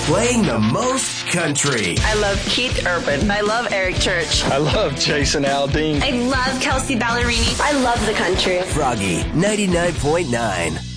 playing the most country. I love Keith Urban. I love Eric Church. I love Jason Aldean. I love Kelsey Ballerini. I love the country. Froggy 99.9.